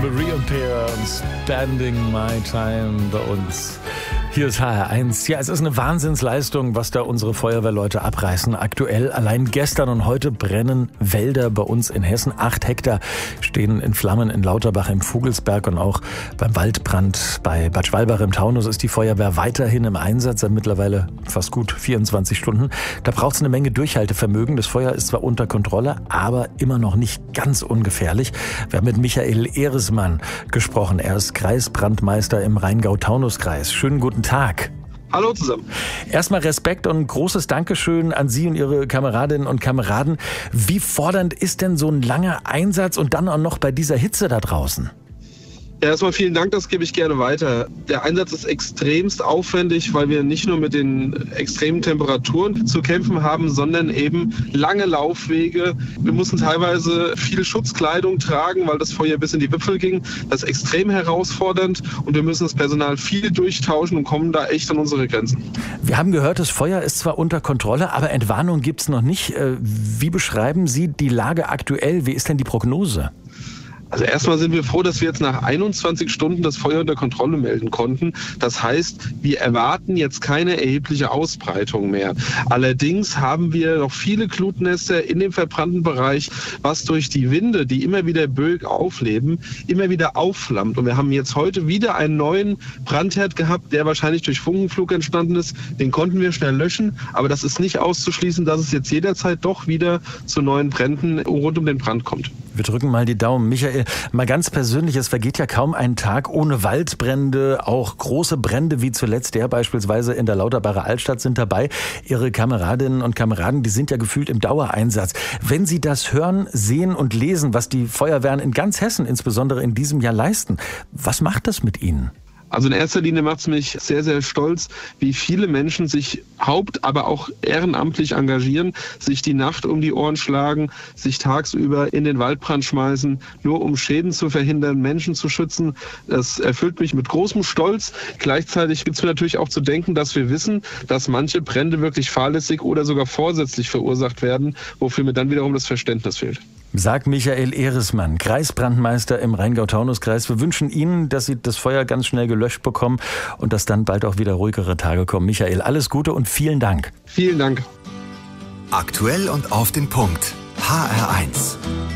Marie und Peer und Spending My Time bei uns. Hier ist HR1. Ja, es ist eine Wahnsinnsleistung, was da unsere Feuerwehrleute abreißen. Aktuell, allein gestern und heute brennen Wälder bei uns in Hessen. 8 Hektar stehen in Flammen in Lauterbach im Vogelsberg und auch beim Waldbrand bei Bad Schwalbach im Taunus ist die Feuerwehr weiterhin im Einsatz, seit mittlerweile fast gut 24 Stunden. Da braucht es eine Menge Durchhaltevermögen. Das Feuer ist zwar unter Kontrolle, aber immer noch nicht ganz ungefährlich. Wir haben mit Michael Ehresmann gesprochen. Er ist Kreisbrandmeister im Rheingau-Taunus-Kreis. Schönen guten Tag. Hallo zusammen. Erstmal Respekt und großes Dankeschön an Sie und Ihre Kameradinnen und Kameraden. Wie fordernd ist denn so ein langer Einsatz und dann auch noch bei dieser Hitze da draußen? Ja, erstmal vielen Dank, das gebe ich gerne weiter. Der Einsatz ist extremst aufwendig, weil wir nicht nur mit den extremen Temperaturen zu kämpfen haben, sondern eben lange Laufwege. Wir mussten teilweise viel Schutzkleidung tragen, weil das Feuer bis in die Wipfel ging. Das ist extrem herausfordernd und wir müssen das Personal viel durchtauschen und kommen da echt an unsere Grenzen. Wir haben gehört, das Feuer ist zwar unter Kontrolle, aber Entwarnung gibt es noch nicht. Wie beschreiben Sie die Lage aktuell? Wie ist denn die Prognose? Also erstmal sind wir froh, dass wir jetzt nach 21 Stunden das Feuer unter Kontrolle melden konnten. Das heißt, wir erwarten jetzt keine erhebliche Ausbreitung mehr. Allerdings haben wir noch viele Glutnester in dem verbrannten Bereich, was durch die Winde, die immer wieder böig aufleben, immer wieder aufflammt. Und wir haben jetzt heute wieder einen neuen Brandherd gehabt, der wahrscheinlich durch Funkenflug entstanden ist. Den konnten wir schnell löschen, aber das ist nicht auszuschließen, dass es jetzt jederzeit doch wieder zu neuen Bränden rund um den Brand kommt. Wir drücken mal die Daumen. Michael, mal ganz persönlich, es vergeht ja kaum ein Tag ohne Waldbrände. Auch große Brände wie zuletzt der beispielsweise in der Lauterbacher Altstadt sind dabei. Ihre Kameradinnen und Kameraden, die sind ja gefühlt im Dauereinsatz. Wenn Sie das hören, sehen und lesen, was die Feuerwehren in ganz Hessen, insbesondere in diesem Jahr leisten, was macht das mit Ihnen? Also in erster Linie macht es mich sehr, sehr stolz, wie viele Menschen sich aber auch ehrenamtlich engagieren, sich die Nacht um die Ohren schlagen, sich tagsüber in den Waldbrand schmeißen, nur um Schäden zu verhindern, Menschen zu schützen. Das erfüllt mich mit großem Stolz. Gleichzeitig gibt es mir natürlich auch zu denken, dass wir wissen, dass manche Brände wirklich fahrlässig oder sogar vorsätzlich verursacht werden, wofür mir dann wiederum das Verständnis fehlt. Sagt Michael Ehresmann, Kreisbrandmeister im Rheingau-Taunus-Kreis. Wir wünschen Ihnen, dass Sie das Feuer ganz schnell gelöscht bekommen und dass dann bald auch wieder ruhigere Tage kommen. Michael, alles Gute und vielen Dank. Vielen Dank. Aktuell und auf den Punkt. HR1.